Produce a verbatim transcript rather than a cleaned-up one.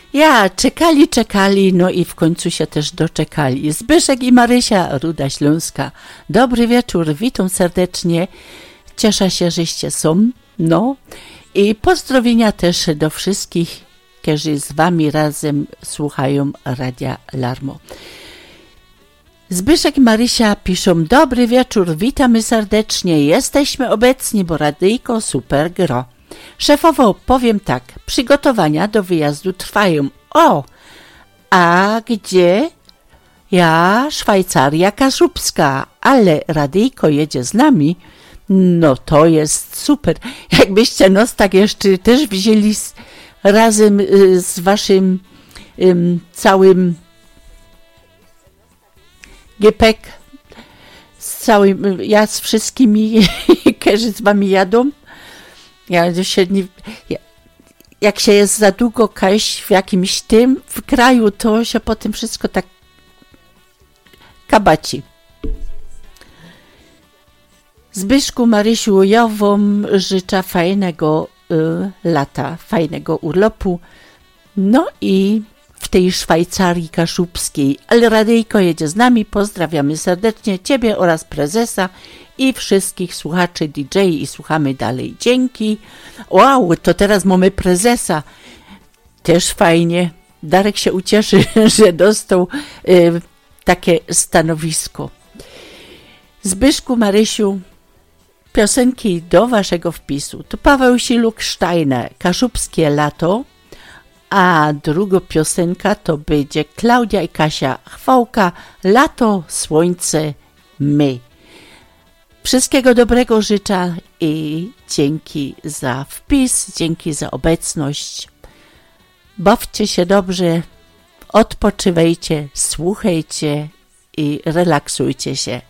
Ja, czekali, czekali, no i w końcu się też doczekali. Zbyszek i Marysia, Ruda Śląska. Dobry wieczór, witam serdecznie. Cieszę się, żeście są. No i pozdrowienia też do wszystkich, którzy z wami razem słuchają Radia Larmo. Zbyszek i Marysia piszą: dobry wieczór, witamy serdecznie. Jesteśmy obecni, bo radyjko super gro. Szefowo, powiem tak, przygotowania do wyjazdu trwają. O, a gdzie? Ja, Szwajcaria Kaszubska, ale radyjko jedzie z nami. No to jest super. Jakbyście nos tak jeszcze też wzięli z, razem y, z waszym y, całym gepek, z całym, ja z wszystkimi, którzy z wami jadą. Ja się nie, ja, jak się jest za długo kaś w jakimś tym w kraju, to się potem wszystko tak kabaci. Zbyszku, Marysiu, ja wam życzę fajnego y, lata, fajnego urlopu. No i w tej Szwajcarii Kaszubskiej. Ale radyjko jedzie z nami. Pozdrawiamy serdecznie Ciebie oraz prezesa i wszystkich słuchaczy D J i słuchamy dalej. Dzięki. Wow, to teraz mamy prezesa. Też fajnie. Darek się ucieszy, że dostał y, takie stanowisko. Zbyszku, Marysiu, piosenki do waszego wpisu. To Paweł Siluk-Steiner, Kaszubskie lato, a druga piosenka to będzie Klaudia i Kasia Chwałka, Lato, Słońce, My. Wszystkiego dobrego życzę i dzięki za wpis, dzięki za obecność. Bawcie się dobrze, odpoczywajcie, słuchajcie i relaksujcie się.